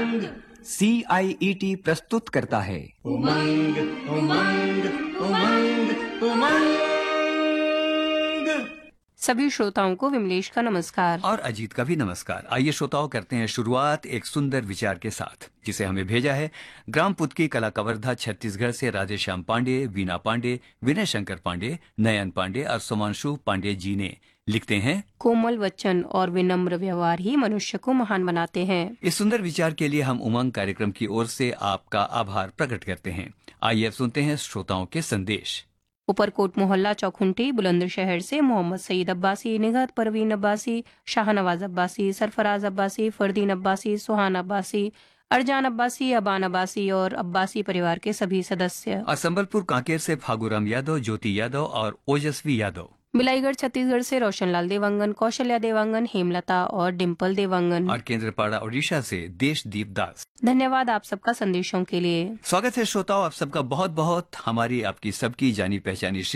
उमंग CIET प्रस्तुत करता है उमंग उमंग उमंग उमंग। सभी श्रोताओं को विमलेश का नमस्कार। और अजीत का भी नमस्कार। आइए श्रोताओं, करते हैं शुरुआत एक सुंदर विचार के साथ, जिसे हमें भेजा है ग्राम पुतकी कला कवर्धा छत्तीसगढ़ से राधेश्याम पांडे, वीना पांडे, विनय शंकर पांडे, नयन पांडे और सुमांशु पांडे जी ने। लिखते हैं, कोमल वचन और विनम्र व्यवहार ही मनुष्य को महान बनाते हैं। इस सुंदर विचार के लिए हम उमंग कार्यक्रम की ओर से आपका आभार प्रकट करते हैं। आइए अब सुनते हैं श्रोताओं के संदेश। ऊपरकोट मोहल्ला चौखुंटी बुलंदशहर से मोहम्मद सईद अब्बासी, निगहत परवीन अब्बासी, शाहनवाज अब्बासी, सरफराज अब्बासी, फरदीन अब्बासी, सुहान अब्बासी, अरजान अब्बासी, अबान अब्बासी और अब्बासी परिवार के सभी सदस्य। और संबलपुर कांकेर से फागुराम यादव, ज्योति यादव और ओजस्वी यादव। बिलाईगढ़ छत्तीसगढ़ से रोशनलाल देवांगन, कौशल्या देवांगन, हेमलता और डिम्पल देवांगन। और केंद्रपाड़ा उड़ीसा से देशदीप दास। धन्यवाद आप सबका संदेशों के लिए। स्वागत है श्रोताओं, आप सबका बहुत बहुत हमारी आपकी सबकी जानी पहचानी